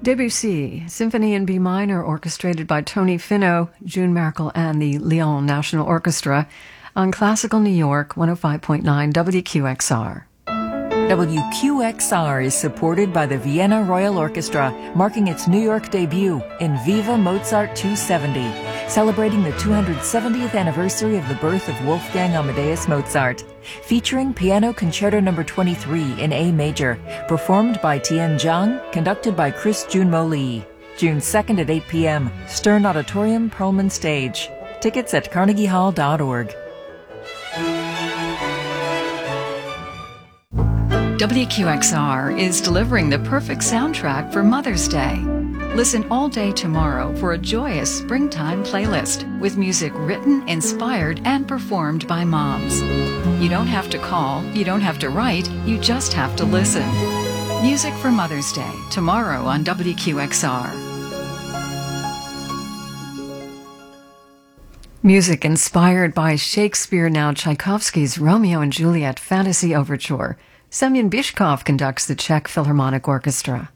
Debussy, Symphony in B minor, orchestrated by Tony Finau, June Merkel, and the Lyon National Orchestra on Classical New York 105.9 WQXR. WQXR is supported by the Vienna Royal Orchestra, marking its New York debut in Viva Mozart 270, celebrating the 270th anniversary of the birth of Wolfgang Amadeus Mozart, featuring Piano Concerto No. 23 in A major, performed by Tian Zhang, conducted by Chris Junmo Lee. June 2nd at 8 p.m., Stern Auditorium, Perlman Stage. Tickets at carnegiehall.org. WQXR is delivering the perfect soundtrack for Mother's Day. Listen all day tomorrow for a joyous springtime playlist with music written, inspired, and performed by moms. You don't have to call, you don't have to write, you just have to listen. Music for Mother's Day, tomorrow on WQXR. Music inspired by Shakespeare, now Tchaikovsky's Romeo and Juliet Fantasy Overture. Semyon Bishkov conducts the Czech Philharmonic Orchestra.